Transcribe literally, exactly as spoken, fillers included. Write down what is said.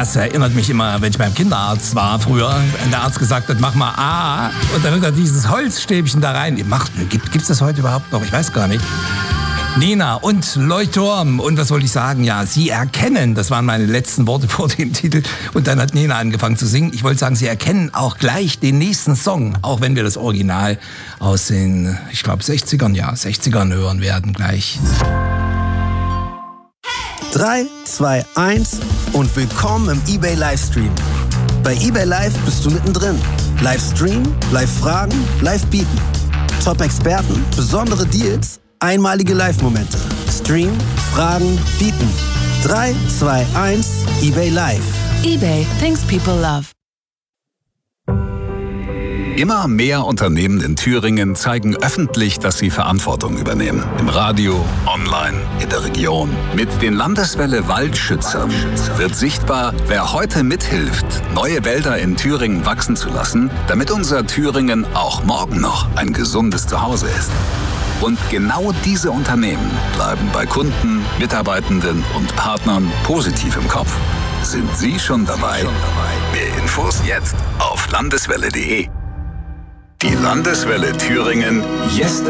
Das erinnert mich immer, wenn ich beim Kinderarzt war früher, wenn der Arzt gesagt hat, mach mal A und dann hat er dieses Holzstäbchen da rein. Macht, gibt es das heute überhaupt noch? Ich weiß gar nicht. Nena und Leuchtturm. Und was wollte ich sagen? Ja, Sie erkennen, das waren meine letzten Worte vor dem Titel. Und dann hat Nena angefangen zu singen. Ich wollte sagen, Sie erkennen auch gleich den nächsten Song, auch wenn wir das Original aus den, ich glaube, sechzigern, ja, sechzigern hören werden gleich. drei, zwei, eins und willkommen im eBay Livestream. Bei eBay Live bist du mittendrin. Livestream, Live-Fragen, Live-Bieten. Top-Experten, besondere Deals, einmalige Live-Momente. Stream, Fragen, Bieten. drei, zwei, eins, eBay Live. eBay, things people love. Immer mehr Unternehmen in Thüringen zeigen öffentlich, dass sie Verantwortung übernehmen. Im Radio, online, in der Region. Mit den Landeswelle Waldschützern wird sichtbar, wer heute mithilft, neue Wälder in Thüringen wachsen zu lassen, damit unser Thüringen auch morgen noch ein gesundes Zuhause ist. Und genau diese Unternehmen bleiben bei Kunden, Mitarbeitenden und Partnern positiv im Kopf. Sind Sie schon dabei? Mehr Infos jetzt auf landeswelle punkt de. Die Landeswelle Thüringen, Yesterday.